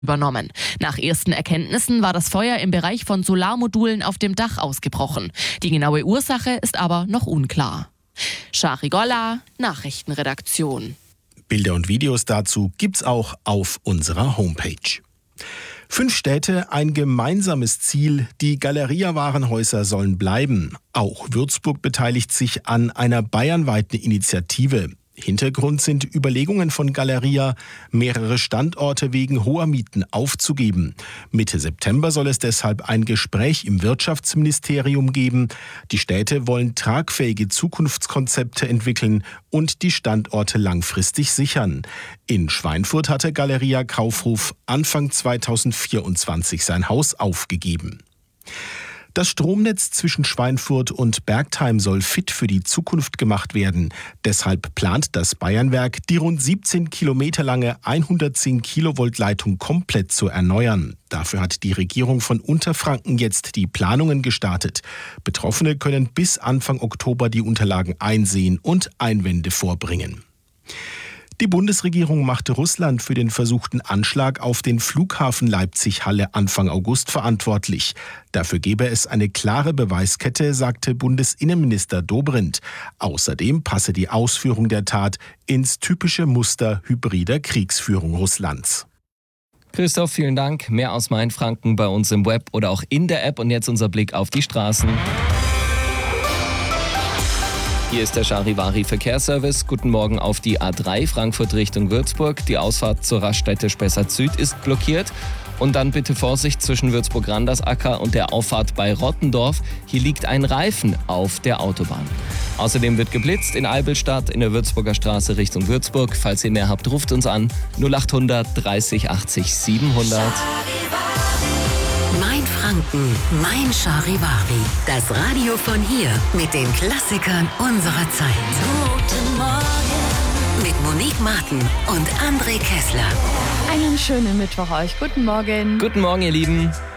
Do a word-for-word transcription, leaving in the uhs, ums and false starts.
übernommen. Nach ersten Erkenntnissen war das Feuer im Bereich von Solarmodulen auf dem Dach ausgebrochen. Die genaue Ursache ist aber noch unklar. Shari Golla, Nachrichtenredaktion. Bilder und Videos dazu gibt's auch auf unserer Homepage. Fünf Städte, ein gemeinsames Ziel. Die Galeria-Warenhäuser sollen bleiben. Auch Würzburg beteiligt sich an einer bayernweiten Initiative. Hintergrund sind Überlegungen von Galeria, mehrere Standorte wegen hoher Mieten aufzugeben. Mitte September soll es deshalb ein Gespräch im Wirtschaftsministerium geben. Die Städte wollen tragfähige Zukunftskonzepte entwickeln und die Standorte langfristig sichern. In Schweinfurt hatte Galeria Kaufhof Anfang zweitausendvierundzwanzig sein Haus aufgegeben. Das Stromnetz zwischen Schweinfurt und Bergtheim soll fit für die Zukunft gemacht werden. Deshalb plant das Bayernwerk, die rund siebzehn Kilometer lange hundertzehn Kilovolt Leitung komplett zu erneuern. Dafür hat die Regierung von Unterfranken jetzt die Planungen gestartet. Betroffene können bis Anfang Oktober die Unterlagen einsehen und Einwände vorbringen. Die Bundesregierung machte Russland für den versuchten Anschlag auf den Flughafen Leipzig-Halle Anfang August verantwortlich. Dafür gebe es eine klare Beweiskette, sagte Bundesinnenminister Dobrindt. Außerdem passe die Ausführung der Tat ins typische Muster hybrider Kriegsführung Russlands. Christoph, vielen Dank. Mehr aus Mainfranken bei uns im Web oder auch in der App. Und jetzt unser Blick auf die Straßen. Hier ist der Charivari Verkehrsservice. Guten Morgen auf die A drei Frankfurt Richtung Würzburg. Die Ausfahrt zur Raststätte Spessart Süd ist blockiert. Und dann bitte Vorsicht zwischen Würzburg-Randersacker und der Auffahrt bei Rottendorf. Hier liegt ein Reifen auf der Autobahn. Außerdem wird geblitzt in Eibelstadt in der Würzburger Straße Richtung Würzburg. Falls ihr mehr habt, ruft uns an null achthundert dreißig achtzig siebenhundert. Mein Franken, mein Charivari. Das Radio von hier mit den Klassikern unserer Zeit. Guten Morgen. Mit Monique Martin und André Kessler. Einen schönen Mittwoch euch. Guten Morgen. Guten Morgen, ihr Lieben.